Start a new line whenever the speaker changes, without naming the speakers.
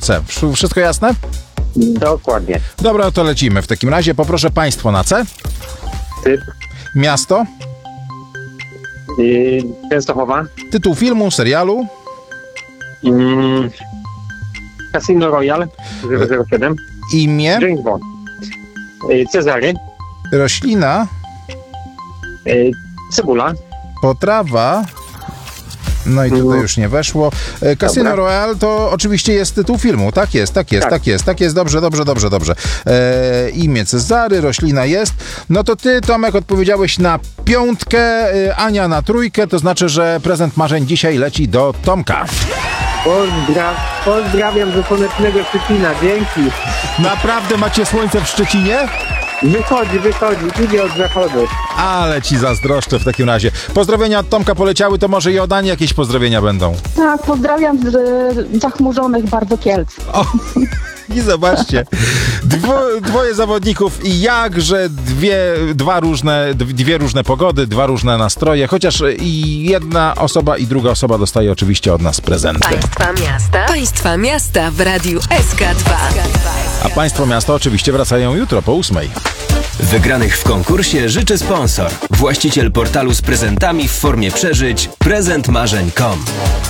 C. Wszystko jasne?
Dokładnie.
Dobra, to lecimy. W takim razie poproszę państwo na C.
Typ.
Miasto.
Częstochowa.
Tytuł filmu, serialu.
Casino Royale 007.
Imię.
James Bond. Cezary.
Roślina.
Cebula.
Potrawa. No i tutaj już nie weszło. Casino Royale to oczywiście jest tytuł filmu. Tak jest. Dobrze. Imię Cezary, roślina jest. No to ty, Tomek, odpowiedziałeś na 5, Ania na 3, to znaczy, że prezent marzeń dzisiaj leci do Tomka.
Pozdrawiam ze słonecznego Szczecina. Dzięki.
Naprawdę macie słońce w Szczecinie?
Wychodzi. Idzie od zachodu.
Ale ci zazdroszczę w takim razie. Pozdrowienia od Tomka poleciały, to może i od Ani jakieś pozdrowienia będą.
Tak, pozdrawiam z zachmurzonych bardzo Kielc.
O, i zobaczcie, dwoje zawodników i jakże dwie różne pogody, 2 różne nastroje, chociaż i jedna osoba i druga osoba dostaje oczywiście od nas prezenty.
Państwa miasta w Radiu SK2.
A Państwo miasta oczywiście wracają jutro po 8.
Wygranych w konkursie życzy sponsor. Właściciel portalu z prezentami w formie przeżyć prezentmarzeń.com.